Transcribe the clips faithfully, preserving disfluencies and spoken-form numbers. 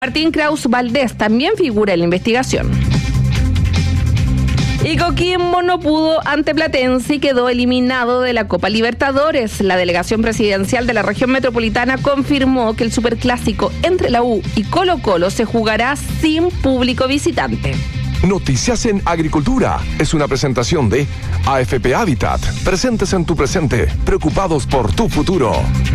Martín Kraus Valdés también figura en la investigación. Y Coquimbo no pudo ante Platense y quedó eliminado de la Copa Libertadores. La delegación presidencial de la región metropolitana confirmó que el superclásico entre la U y Colo Colo se jugará sin público visitante. Noticias en Agricultura es una presentación de A F P Habitat. Presentes en tu presente, preocupados por tu futuro.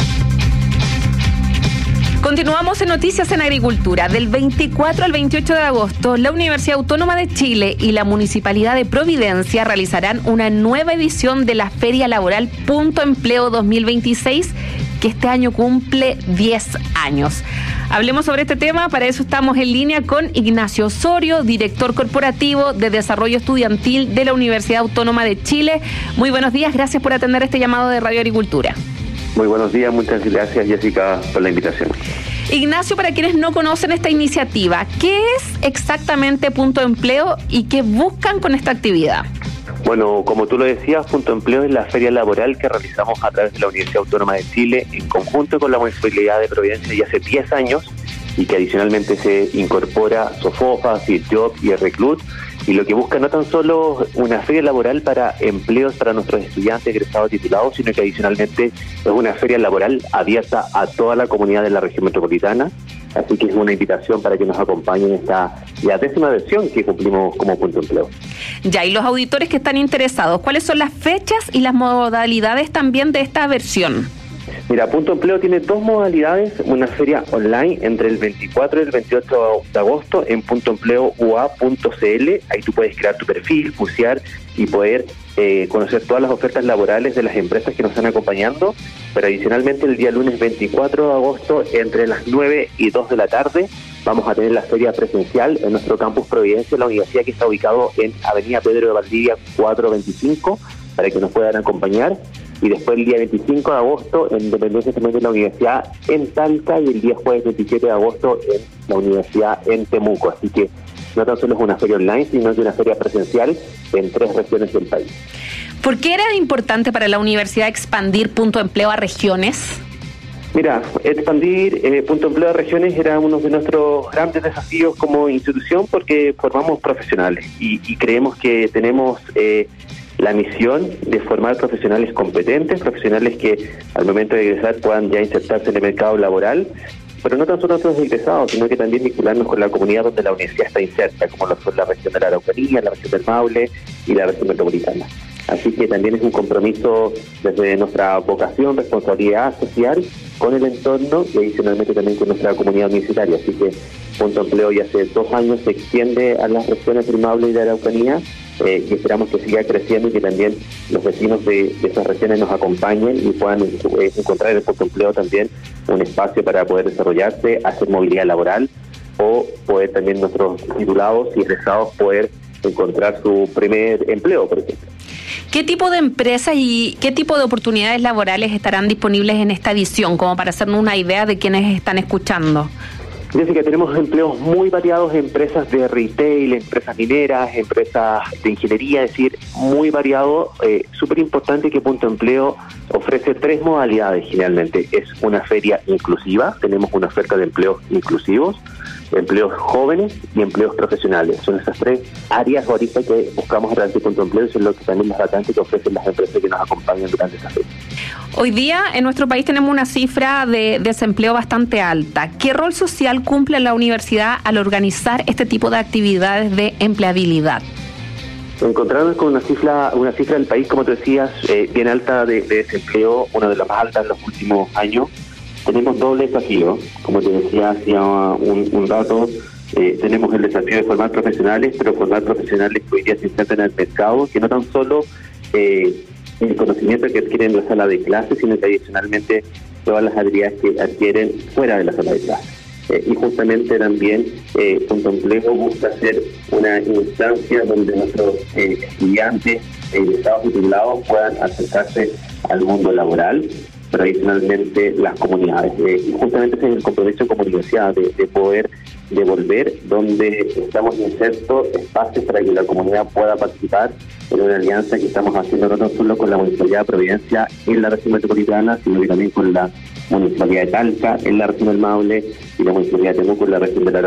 Continuamos en Noticias en Agricultura. Del veinticuatro al veintiocho de agosto, la Universidad Autónoma de Chile y la Municipalidad de Providencia realizarán una nueva edición de la Feria Laboral Punto Empleo dos mil veintiséis, que este año cumple diez años. Hablemos sobre este tema, para eso estamos en línea con Ignacio Osorio, director corporativo de Desarrollo Estudiantil de la Universidad Autónoma de Chile. Muy buenos días, gracias por atender este llamado de Radio Agricultura. Muy buenos días, muchas gracias Jessica por la invitación. Ignacio, para quienes no conocen esta iniciativa, ¿qué es exactamente Punto Empleo y qué buscan con esta actividad? Bueno, como tú lo decías, Punto Empleo es la feria laboral que realizamos a través de la Universidad Autónoma de Chile en conjunto con la Municipalidad de Providencia ya hace diez años y que adicionalmente se incorpora Sofofa, FitJob y Reclut, y lo que busca no tan solo una feria laboral para empleos para nuestros estudiantes egresados titulados, sino que adicionalmente es una feria laboral abierta a toda la comunidad de la región metropolitana. Así que es una invitación para que nos acompañen en esta ya décima versión que cumplimos como Punto Empleo. Ya, y los auditores que están interesados, ¿cuáles son las fechas y las modalidades también de esta versión? Mira, Punto Empleo tiene dos modalidades, una feria online entre el veinticuatro y el veintiocho de agosto en punto empleo u a punto c l. Ahí tú puedes crear tu perfil, bucear y poder eh, conocer todas las ofertas laborales de las empresas que nos están acompañando. Pero adicionalmente el día lunes veinticuatro de agosto entre las nueve y dos de la tarde vamos a tener la feria presencial en nuestro campus Providencia, la universidad que está ubicado en Avenida Pedro de Valdivia cuatrocientos veinticinco, para que nos puedan acompañar. Y después el día veinticinco de agosto en dependencia también de la universidad en Talca y el día jueves veintisiete de agosto en la universidad en Temuco. Así que no tan solo es una feria online, sino que una feria presencial en tres regiones del país. ¿Por qué era importante para la universidad expandir Punto Empleo a regiones? Mira, expandir eh, Punto Empleo a regiones era uno de nuestros grandes desafíos como institución porque formamos profesionales y, y creemos que tenemos eh, la misión de formar profesionales competentes, profesionales que al momento de egresar puedan ya insertarse en el mercado laboral, pero no tan solo nosotros egresados, sino que también vincularnos con la comunidad donde la universidad está inserta, como lo son la región de la Araucanía, la región del Maule y la región metropolitana. Así que también es un compromiso desde nuestra vocación, responsabilidad social con el entorno y adicionalmente también con nuestra comunidad universitaria. Así que Punto Empleo ya hace dos años se extiende a las regiones del Maule y de la Araucanía eh, y esperamos que siga creciendo y que también los vecinos de, de esas regiones nos acompañen y puedan eh, encontrar en el Punto Empleo también un espacio para poder desarrollarse, hacer movilidad laboral o poder también nuestros titulados y egresados poder encontrar su primer empleo, por ejemplo. ¿Qué tipo de empresas y qué tipo de oportunidades laborales estarán disponibles en esta edición, como para hacernos una idea de quienes están escuchando? Jessica, tenemos empleos muy variados, empresas de retail, empresas mineras, empresas de ingeniería, es decir, muy variado. Eh, súper importante que Punto Empleo ofrece tres modalidades generalmente. Es una feria inclusiva, tenemos una oferta de empleos inclusivos, empleos jóvenes y empleos profesionales. Son esas tres áreas ahorita que buscamos a través de Punto Empleo y son lo que también las vacantes que ofrecen las empresas que nos acompañan durante esta feria. Hoy día en nuestro país tenemos una cifra de desempleo bastante alta. ¿Qué rol social cumple la universidad al organizar este tipo de actividades de empleabilidad? Encontrarnos con una cifra una cifra del país, como te decías, eh, bien alta de, de desempleo, una de las más altas en los últimos años. Tenemos doble desafío, como te decía hacía un, un rato, eh, tenemos el desafío de formar profesionales, pero formar profesionales que hoy día se insertan en el mercado, que no tan solo eh, el conocimiento que adquieren en la sala de clases, sino que adicionalmente todas las habilidades que adquieren fuera de la sala de clases. Eh, y justamente también eh, Punto Empleo busca ser una instancia donde nuestros eh, estudiantes egresados y titulados puedan acercarse al mundo laboral, pero adicionalmente las comunidades. Eh, y justamente ese es el compromiso como universidad, de, de poder devolver donde estamos insertos espacios para que la comunidad pueda participar en una alianza que estamos haciendo no solo con la Municipalidad de Providencia en la región metropolitana, sino que también con la Municipalidad de Talca en la región del Maule y la Municipalidad de Temuco en la región de la